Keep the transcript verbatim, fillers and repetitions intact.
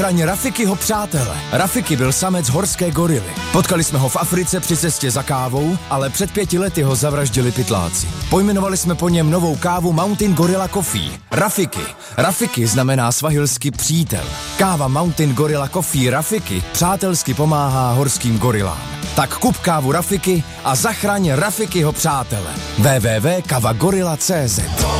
Zachraň Rafikyho přátele. Rafiki byl samec horské gorily. Potkali jsme ho v Africe při cestě za kávou, ale před pěti lety ho zavraždili pytláci. Pojmenovali jsme po něm novou kávu Mountain Gorilla Coffee. Rafiki. Rafiki znamená svahilsky přítel. Káva Mountain Gorilla Coffee Rafiki přátelsky pomáhá horským gorilám. Tak kup kávu Rafiki a zachraň Rafikyho přátele. w w w tečka kava gorilla tečka cé zet